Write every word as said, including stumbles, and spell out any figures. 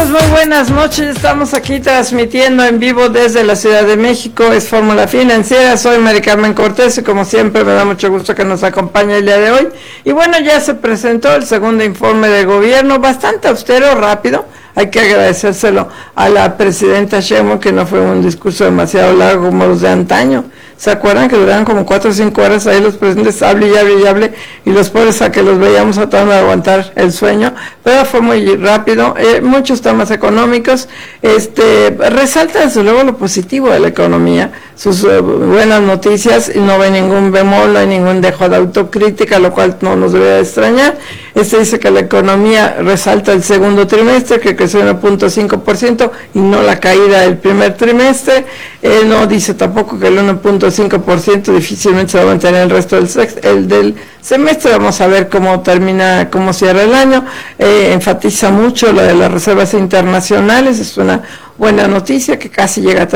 amigos, muy buenas noches. Estamos aquí transmitiendo en vivo desde la Ciudad de México. Es Fórmula Financiera. Soy Mari Carmen Cortés y como siempre me da mucho gusto que nos acompañe el día de hoy. Y bueno, ya se presentó el segundo informe de gobierno, bastante austero, rápido. Hay que agradecérselo a la presidenta Sheinbaum, que no fue un discurso demasiado largo como los de antaño. ¿Se acuerdan que duraban como cuatro o cinco horas ahí los presidentes hable y hable y hable, y los pobres a que los veíamos tratando de aguantar el sueño? Pero fue muy rápido, eh, muchos temas económicos. Este resalta desde luego lo positivo de la economía, sus uh, buenas noticias, y no ve ningún bemol, no hay ningún dejo de autocrítica, lo cual no nos debería extrañar. Este dice que la economía resalta el segundo trimestre, que creció uno punto cinco por ciento y no la caída del primer trimestre. Eh, no dice tampoco que el uno punto cinco por ciento difícilmente se va a mantener el resto del, sex, el del semestre. Vamos a ver cómo termina, cómo cierra el año. Eh, enfatiza mucho lo de las reservas internacionales, es una buena noticia que casi llega a